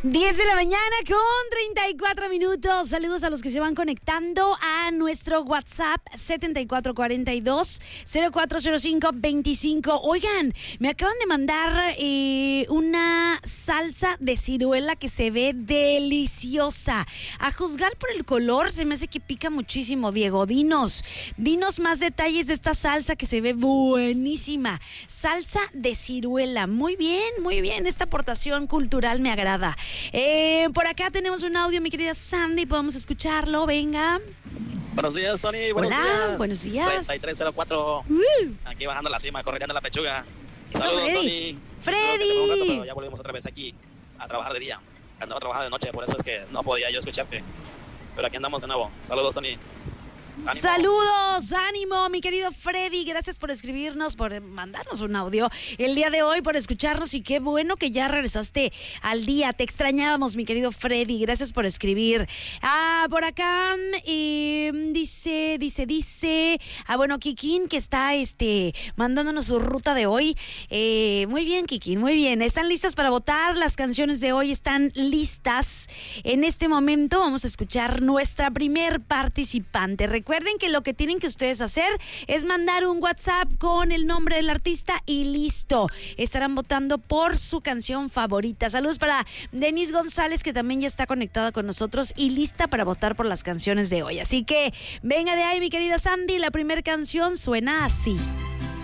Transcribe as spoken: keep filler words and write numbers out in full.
diez de la mañana con treinta y cuatro minutos. Saludos a los que se van conectando a nuestro WhatsApp setenta y cuatro cuarenta y dos cero cuatro cero cinco veinticinco. Oigan, me acaban de mandar eh, una salsa de ciruela que se ve deliciosa. A juzgar por el color, se me hace que pica muchísimo, Diego. Dinos, dinos más detalles de esta salsa que se ve buenísima. Salsa de ciruela. Muy bien, muy bien. Esta aportación cultural me agrada. Eh, por acá tenemos un audio, mi querida Sandy. ¿Podemos escucharlo? Venga. Buenos días, Tony. Buenos Hola, días. buenos días. treinta y tres cero cuatro. Uh. Aquí bajando la cima, corriendo la pechuga. Eso, Saludos, Freddy. Tony. Freddy. Un rato, pero ya volvimos otra vez aquí a trabajar de día. Andaba trabajando de noche, por eso es que no podía yo escucharte. Pero aquí andamos de nuevo. Saludos, Tony. ¡Ánimo! Saludos, ánimo, mi querido Freddy. Gracias por escribirnos, por mandarnos un audio el día de hoy, por escucharnos, y qué bueno que ya regresaste al día. Te extrañábamos, mi querido Freddy. Gracias por escribir. Ah, por acá eh, dice, dice, dice. Ah, bueno, Kikín, que está este mandándonos su ruta de hoy. Eh, muy bien, Kikín, muy bien. ¿Están listos para votar? Las canciones de hoy están listas. En este momento vamos a escuchar nuestra primer participante. Recuerden que lo que tienen que ustedes hacer es mandar un WhatsApp con el nombre del artista y listo. Estarán votando por su canción favorita. Saludos para Denise González, que también ya está conectada con nosotros y lista para votar por las canciones de hoy. Así que venga de ahí, mi querida Sandy. La primera canción suena así.